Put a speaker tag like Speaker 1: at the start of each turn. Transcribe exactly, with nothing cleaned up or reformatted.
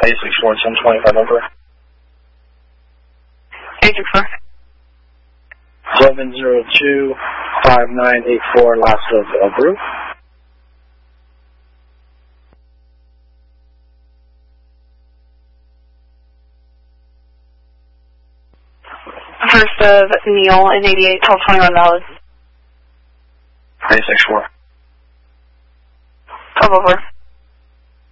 Speaker 1: eight six four, ten twenty-five over.
Speaker 2: eight six four.
Speaker 1: seven zero two, five nine eight four, last of uh, group.
Speaker 2: First of Neil in eighty-eight, twelve twenty-one dollars.
Speaker 1: eight six four.
Speaker 2: twelve over.